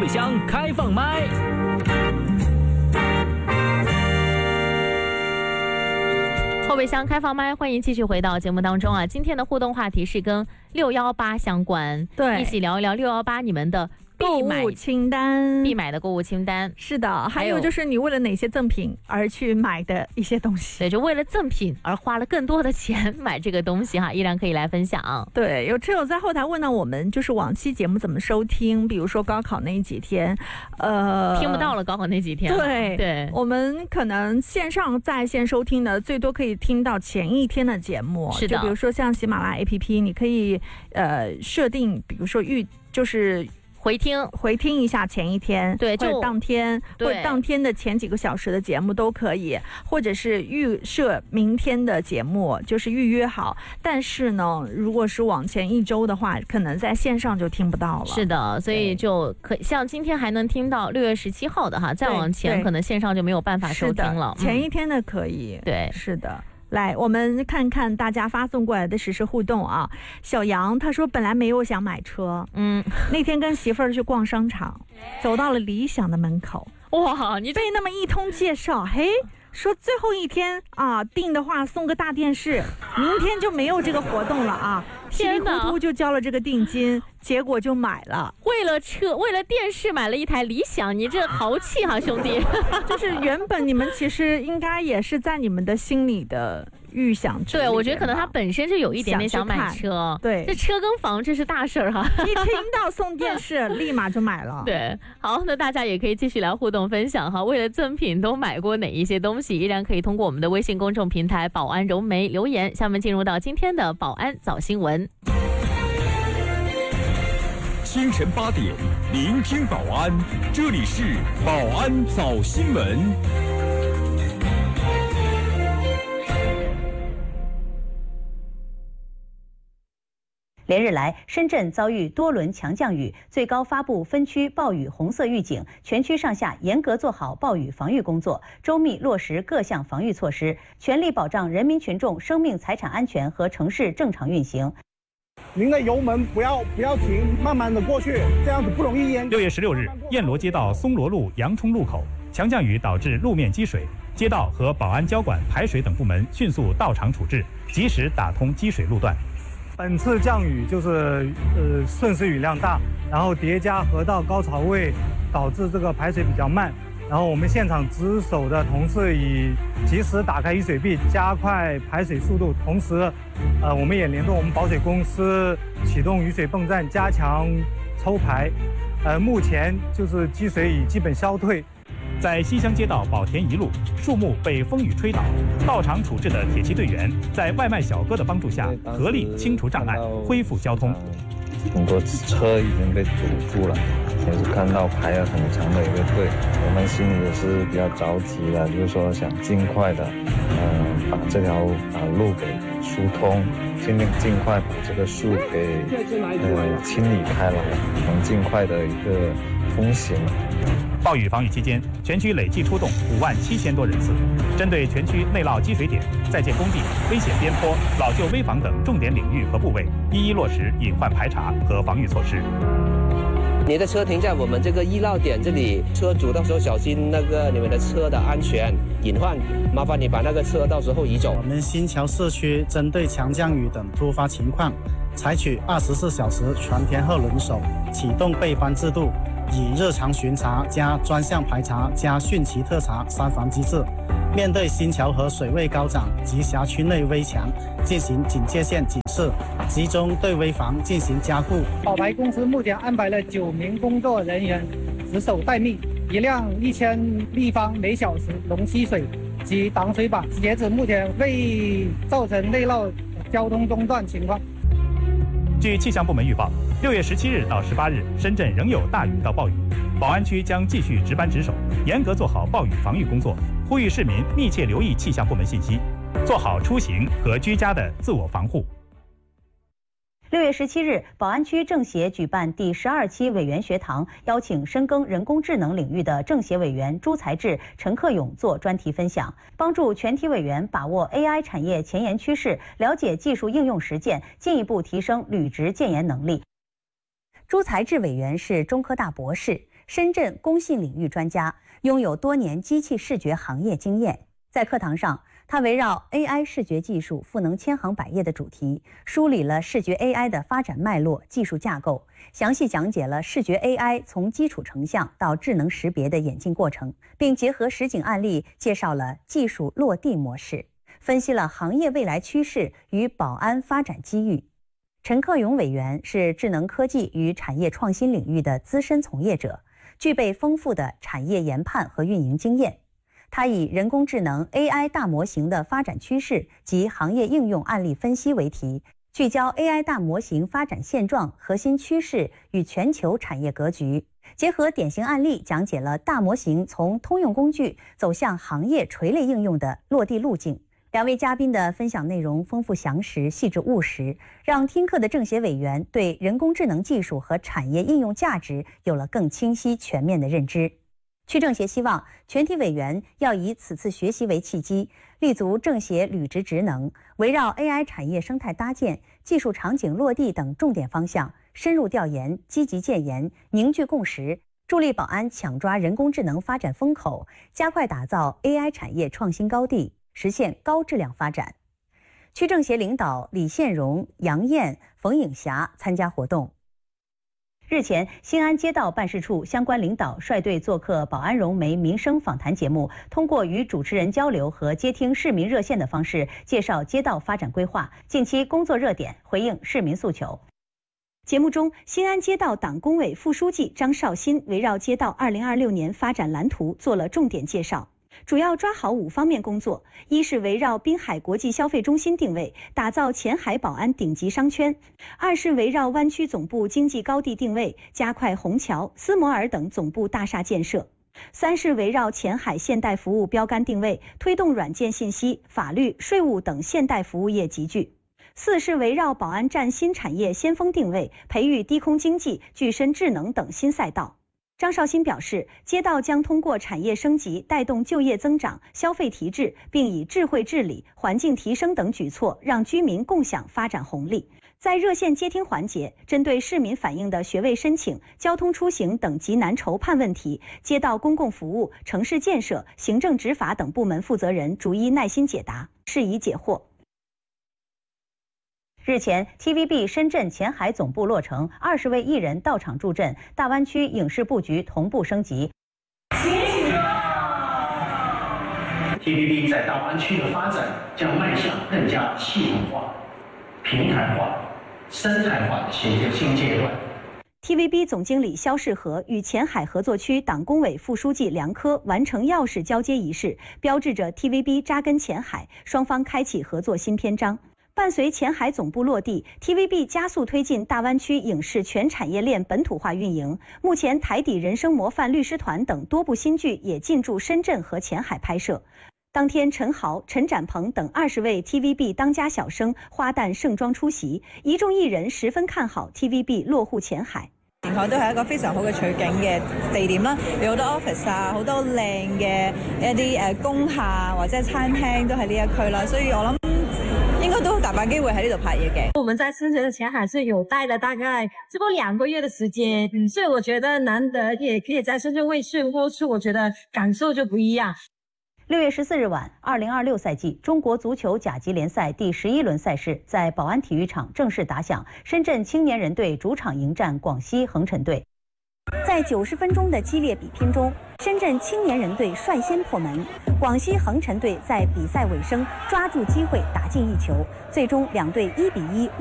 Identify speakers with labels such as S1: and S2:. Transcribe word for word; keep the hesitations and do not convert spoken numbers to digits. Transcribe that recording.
S1: 备箱开放麦。
S2: 后备箱开放麦，欢迎继续回到节目当中啊！今天的互动话题是跟六一八相关，
S3: 对，
S2: 一起聊一聊六一八你们的
S3: 购物清单，
S2: 必买的购物清单。
S3: 是的，还有就是你为了哪些赠品而去买的一些东西。
S2: 对，就为了赠品而花了更多的钱买这个东西哈，依然可以来分享。
S3: 对，有车友在后台问到我们，就是往期节目怎么收听，比如说高考那几天，呃，
S2: 听不到了高考那几天。
S3: 对对，我们可能线上在线收听的，最多可以听到前一天的节目。
S2: 是的，
S3: 就比如说像喜马拉雅 A P P， 你可以呃设定，比如说预就是。
S2: 回听
S3: 回听一下前一天，
S2: 对，
S3: 或者当天，或者当天的前几个小时的节目都可以，或者是预设明天的节目，就是预约好。但是呢，如果是往前一周的话，可能在线上就听不到了。
S2: 是的，所以就可像今天还能听到六月十七号的哈，再往前可能线上就没有办法收听了。
S3: 前一天的可以，
S2: 嗯、对，
S3: 是的。来，我们看看大家发送过来的实时互动啊。小杨他说本来没有想买车，嗯，那天跟媳妇儿去逛商场，走到了理想的门口，
S2: 哇，你
S3: 被那么一通介绍，嘿，说最后一天啊订的话送个大电视，明天就没有这个活动了啊。稀里糊涂就交了这个定金，结果就买了。
S2: 为了车，为了电视买了一台理想，你这豪气哈、啊，兄弟！
S3: 就是原本你们其实应该也是在你们的心里的预想之。
S2: 对，我觉得可能他本身是有一点点想买车。
S3: 对，
S2: 这车跟房这是大事儿哈。
S3: 一听到送电视，立马就买了。
S2: 对，好，那大家也可以继续来互动分享哈。为了赠品都买过哪一些东西？依然可以通过我们的微信公众平台“保安柔媒”留言。下面进入到今天的保安早新闻。
S1: 清晨八点，聆听保安，这里是保安早新闻。
S4: 连日来，深圳遭遇多轮强降雨，最高发布分区暴雨红色预警，全区上下严格做好暴雨防御工作，周密落实各项防御措施，全力保障人民群众生命财产安全和城市正常运行。
S5: 您的油门不要不要停，慢慢的过去，这样子不容易淹。
S6: 六月十六日，燕罗街道松罗路杨冲路口强降雨导致路面积水，街道和保安交管、排水等部门迅速到场处置，及时打通积水路段。
S5: 本次降雨就是呃瞬时雨量大，然后叠加河道高潮位，导致这个排水比较慢。然后我们现场值守的同事以及时打开雨水壁，加快排水速度。同时，呃，我们也联动我们保水公司启动雨水泵站，加强抽排。呃，目前就是积水已基本消退。
S6: 在西乡街道宝田一路，树木被风雨吹倒，到场处置的铁骑队员在外卖小哥的帮助下，合力清除障碍，恢复交通。
S7: 很多车已经被堵住了，也是看到排了很长的一个队，我们心里也是比较着急的，就是说想尽快的，呃，把这条啊路给疏通，尽量尽快把这个树给呃清理开来，能尽快的一个通行。
S6: 暴雨防御期间，全区累计出动五万七千多人次，针对全区内涝积水点、在建工地、危险边坡、老旧危房等重点领域和部位，一一落实隐患排查和防御措施。
S8: 你的车停在我们这个易涝点这里，车主到时候小心那个你们的车的安全隐患，麻烦你把那个车到时候移走。
S9: 我们新桥社区针对强降雨等突发情况，采取二十四小时全天候轮守，启动备班制度，以日常巡查加专项排查加汛期特查三防机制，面对新桥和水位高涨及辖区内危墙进行警戒线警示，集中对危房进行加固。
S5: 保排公司目前安排了九名工作人员值守待命，一辆一千立方每小时容积水及挡水板，截止目前未造成内涝交通中断情况。
S6: 据气象部门预报，六月十七日到十八日，深圳仍有大雨到暴雨，宝安区将继续值班值守，严格做好暴雨防御工作，呼吁市民密切留意气象部门信息，做好出行和居家的自我防护。
S4: 六月十七日，宝安区政协举办第十二期委员学堂，邀请深耕人工智能领域的政协委员朱才志、陈克勇做专题分享，帮助全体委员把握 A I 产业前沿趋势，了解技术应用实践，进一步提升履职建言能力。 朱才智委员是中科大博士，深圳工信领域专家，拥有多年机器视觉行业经验。在课堂上，他围绕 A I 视觉技术赋能千行百业的主题，梳理了视觉 A I 的发展脉络、技术架构，详细讲解了视觉 A I 从基础成像到智能识别的演进过程，并结合实景案例介绍了技术落地模式，分析了行业未来趋势与保安发展机遇。陈克勇委员是智能科技与产业创新领域的资深从业者，具备丰富的产业研判和运营经验。他以人工智能 A I 大模型的发展趋势及行业应用案例分析为题，聚焦 A I 大模型发展现状、核心趋势与全球产业格局，结合典型案例讲解了大模型从通用工具走向行业垂类应用的落地路径。两位嘉宾的分享内容丰富详实、细致务实，让听课的政协委员对人工智能技术和产业应用价值有了更清晰全面的认知。区政协希望全体委员要以此次学习为契机，立足政协履职职能，围绕 A I 产业生态搭建、技术场景落地等重点方向，深入调研、积极建言、凝聚共识，助力保安抢抓人工智能发展风口，加快打造 A I 产业创新高地，实现高质量发展。区政协领导李宪荣、杨艳、冯颖霞参加活动。日前，新安街道办事处相关领导率队做客保安融媒民生访谈节目，通过与主持人交流和接听市民热线的方式，介绍街道发展规划、近期工作热点，回应市民诉求。节目中，新安街道党工委副书记张绍新围绕街道二零二六年发展蓝图做了重点介绍。主要抓好五方面工作：一是围绕滨海国际消费中心定位，打造前海保安顶级商圈；二是围绕湾区总部经济高地定位，加快虹桥、斯摩尔等总部大厦建设；三是围绕前海现代服务标杆定位，推动软件信息、法律、税务等现代服务业集聚；四是围绕保安站新产业先锋定位，培育低空经济、具身智能等新赛道。张绍新表示，街道将通过产业升级带动就业增长、消费提质，并以智慧治理、环境提升等举措，让居民共享发展红利。在热线接听环节，针对市民反映的学位申请、交通出行等急难筹判问题，街道公共服务、城市建设、行政执法等部门负责人逐一耐心解答，释疑解惑。日前 ，T V B 深圳前海总部落成，二十位艺人到场助阵，大湾区影视布局同步升级。
S10: T V B 在大湾区的发展将迈向更加系统化、平台化、生态化的新新阶段。
S4: T V B 总经理肖世和与前海合作区党工委副书记梁科完成钥匙交接仪式，标志着 T V B 扎根前海，双方开启合作新篇章。伴随前海总部落地 ，T V B 加速推进大湾区影视全产业链本土化运营。目前，台底人生模范律师团等多部新剧也进驻深圳和前海拍摄。当天，陈豪、陈展鹏等二十位 T V B 當家小生花旦盛裝出席，一眾藝人十分看好 T V B 落戶前海。
S11: 前海都係一個非常好嘅取景嘅地點啦，有好多 office 啊，好多靚嘅一啲誒工廈或者餐廳都喺呢一區啦，所以我諗應該都大把機會喺呢度拍嘢嘅。
S12: 我們在深圳的前海是有待了大概這不兩個月的時間，嗯，所以我覺得難得也可以在深圳衛視播出，我覺得感受就不一樣。
S4: 六月十四日晚，二零二六赛季中国足球甲级联赛第十一轮赛事在宝安体育场正式打响，深圳青年人队主场迎战广西恒辰队。在九十分钟的激烈比拼中，深圳青年人队率先破门，广西恒辰队在比赛尾声抓住机会打进一球，最终两队一比一